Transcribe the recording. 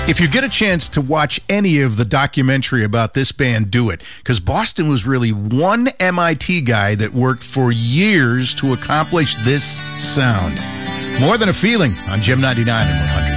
If you get a chance to watch any of the documentary about this band, do it. Because Boston was really one MIT guy that worked for years to accomplish this sound. More Than a Feeling on Gem 99 and 100.